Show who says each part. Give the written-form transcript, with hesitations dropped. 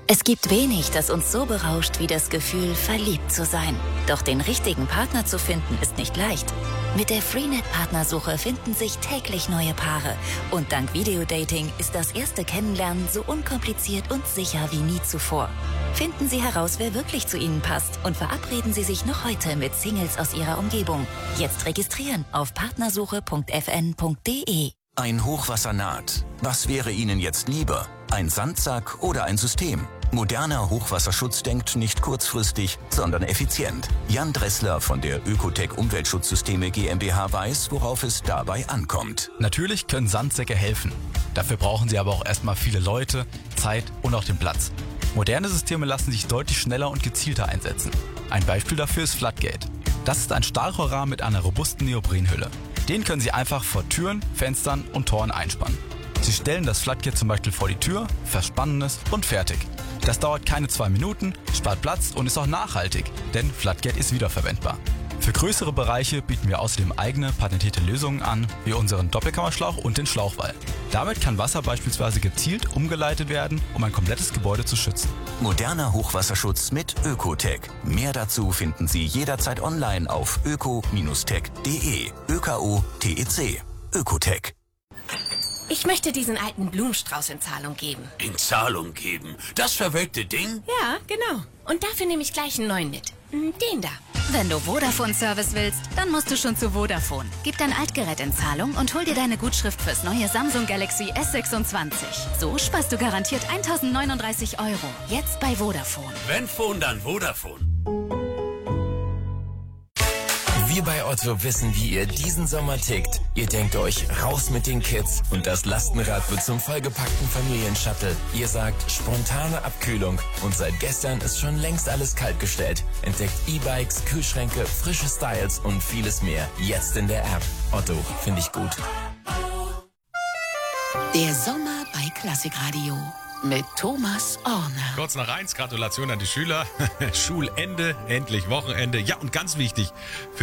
Speaker 1: Es gibt wenig, das uns so berauscht wie das Gefühl, verliebt zu sein. Doch den richtigen Partner zu finden, ist nicht leicht. Mit der Freenet-Partnersuche finden sich täglich neue Paare. Und dank Videodating ist das erste Kennenlernen so unkompliziert und sicher wie nie zuvor. Finden Sie heraus, wer wirklich zu Ihnen passt und verabreden Sie sich noch heute mit Singles aus Ihrer Umgebung. Jetzt registrieren auf partnersuche.fn.de.
Speaker 2: Ein Hochwasser naht. Was wäre Ihnen jetzt lieber? Ein Sandsack oder ein System? Moderner Hochwasserschutz denkt nicht kurzfristig, sondern effizient. Jan Dressler von der Ökotech Umweltschutzsysteme GmbH weiß, worauf es dabei ankommt.
Speaker 3: Natürlich können Sandsäcke helfen. Dafür brauchen sie aber auch erstmal viele Leute, Zeit und auch den Platz. Moderne Systeme lassen sich deutlich schneller und gezielter einsetzen. Ein Beispiel dafür ist Floodgate. Das ist ein Stahlrohrrahmen mit einer robusten Neoprenhülle. Den können Sie einfach vor Türen, Fenstern und Toren einspannen. Sie stellen das Floodgate zum Beispiel vor die Tür, verspannen es und fertig. Das dauert keine 2 Minuten, spart Platz und ist auch nachhaltig, denn Floodgate ist wiederverwendbar. Für größere Bereiche bieten wir außerdem eigene patentierte Lösungen an, wie unseren Doppelkammerschlauch und den Schlauchwall. Damit kann Wasser beispielsweise gezielt umgeleitet werden, um ein komplettes Gebäude zu schützen.
Speaker 2: Moderner Hochwasserschutz mit Ökotech. Mehr dazu finden Sie jederzeit online auf öko-tech.de. ÖKO-TEC. Ökotech.
Speaker 4: Ich möchte diesen alten Blumenstrauß in Zahlung geben.
Speaker 5: In Zahlung geben? Das verwelkte Ding?
Speaker 4: Ja, genau. Und dafür nehme ich gleich einen neuen mit. Den da.
Speaker 1: Wenn du Vodafone-Service willst, dann musst du schon zu Vodafone. Gib dein Altgerät in Zahlung und hol dir deine Gutschrift fürs neue Samsung Galaxy S26. So sparst du garantiert 1.039 €. Jetzt bei Vodafone.
Speaker 5: Wenn Phone, dann Vodafone.
Speaker 6: Wir bei Otto wissen, wie ihr diesen Sommer tickt. Ihr denkt euch, raus mit den Kids und das Lastenrad wird zum vollgepackten Familienshuttle. Ihr sagt, spontane Abkühlung und seit gestern ist schon längst alles kaltgestellt. Entdeckt E-Bikes, Kühlschränke, frische Styles und vieles mehr. Jetzt in der App. Otto, finde ich gut.
Speaker 1: Der Sommer bei Klassikradio mit Thomas Orner.
Speaker 7: Kurz nach 1, Gratulation an die Schüler. Schulende, endlich Wochenende. Ja, und ganz wichtig,